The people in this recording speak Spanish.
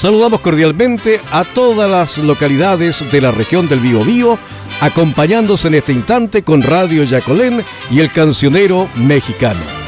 Saludamos cordialmente a todas las localidades de la región del Biobío, acompañándose en este instante con Radio Yacolén y el Cancionero Mexicano.